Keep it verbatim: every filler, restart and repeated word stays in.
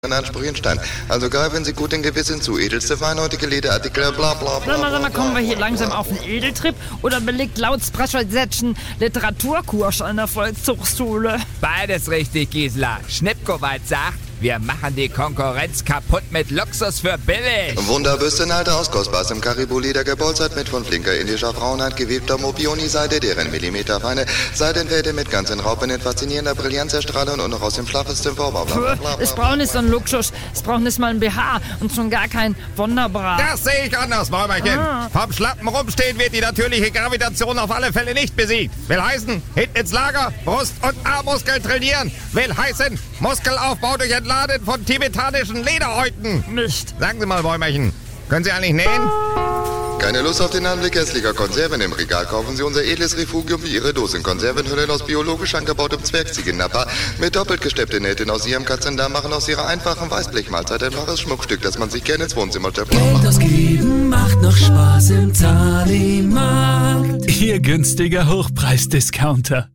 in Ansprüchen stand. Also greifen Sie gut in Gewissen zu. Edelste feinhäutige Lederartikel, bla bla bla. Sag mal, sag mal, kommen wir hier langsam auf einen Edeltrip oder belegt laut Sprachsätzen Literaturkurs an der Volkshochschule? Beides richtig, Gisela. Schnippkowald sagt, wir machen die Konkurrenz kaputt mit Luxus für billig. Wunderbüsten, alte aus kostbarstem Caribou-Leder gepolstert mit von flinker indischer Frauenhand gewebter Mobioni-Seide, deren millimeterfeine Seidenfäden mit ganzen Raupen in faszinierender Brillanz erstrahlen und noch aus dem schlaffesten Vorbau. Es braucht nicht so ein Luxus, es braucht nicht mal ein B H und schon gar kein Wunderbra. Das sehe ich anders, Bäumerchen. Ah. Vom Schlappen rumstehen wird die natürliche Gravitation auf alle Fälle nicht besiegt. Will heißen, hinten ins Lager, Brust- und Armmuskeln trainieren. Will heißen, Muskelaufbau durch Entladen von tibetanischen Lederhäuten. Mist. Sagen Sie mal, Bäumerchen, können Sie eigentlich nähen? Keine Lust auf den Anblick hässlicher Konserven im Regal? Kaufen Sie unser edles Refugium wie Ihre Dosenkonservenhüllen aus biologisch angebautem Zwergziegennapper mit doppelt gesteppten Nähten aus Ihrem Katzendarm machen aus Ihrer einfachen Weißblechmahlzeit ein wahres Schmuckstück, das man sich gerne ins Wohnzimmer stellt. Geld ausgeben macht noch Spaß im Talimarkt. Ihr günstiger Hochpreisdiscounter.